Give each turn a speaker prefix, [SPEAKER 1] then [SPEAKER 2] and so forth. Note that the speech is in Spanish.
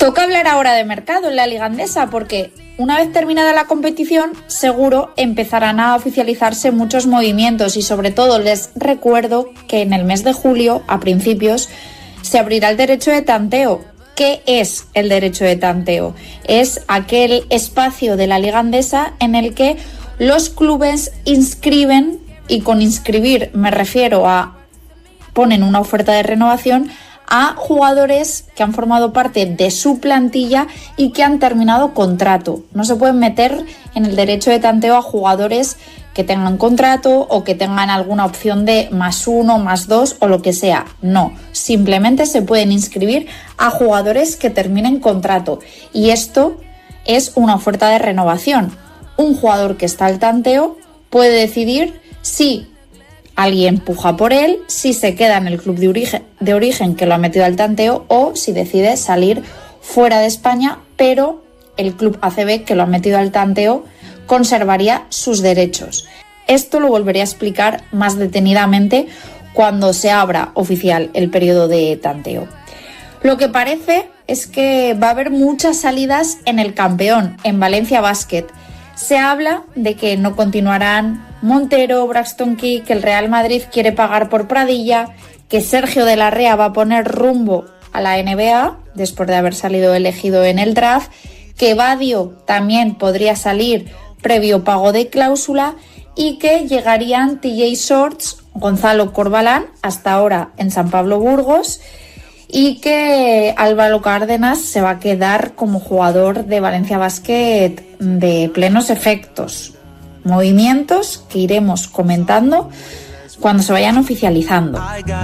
[SPEAKER 1] Toca hablar ahora de mercado en la Liga Endesa porque una vez terminada la competición seguro empezarán a oficializarse muchos movimientos y sobre todo les recuerdo que en el mes de julio, a principios, se abrirá el derecho de tanteo. ¿Qué es el derecho de tanteo? Es aquel espacio de la Liga Endesa en el que los clubes inscriben, y con inscribir me refiero a ponen una oferta de renovación a jugadores que han formado parte de su plantilla y que han terminado contrato. No se pueden meter en el derecho de tanteo a jugadores que tengan contrato o que tengan alguna opción de +1, +2 o lo que sea. No, simplemente se pueden inscribir a jugadores que terminen contrato y esto es una oferta de renovación. Un jugador que está al tanteo puede decidir si alguien puja por él, si se queda en el club de origen que lo ha metido al tanteo o si decide salir fuera de España, pero el club ACB que lo ha metido al tanteo conservaría sus derechos. Esto lo volveré a explicar más detenidamente cuando se abra oficial el periodo de tanteo. Lo que parece es que va a haber muchas salidas en el campeón, en Valencia Basket. Se habla de que no continuarán Montero, Braxton Key, que el Real Madrid quiere pagar por Pradilla, que Sergio de la Rea va a poner rumbo a la NBA después de haber salido elegido en el draft, que Badio también podría salir previo pago de cláusula y que llegarían TJ Shorts, Gonzalo Corbalán, hasta ahora en San Pablo Burgos, y que Álvaro Cárdenas se va a quedar como jugador de Valencia Basket de plenos efectos. Movimientos que iremos comentando cuando se vayan oficializando.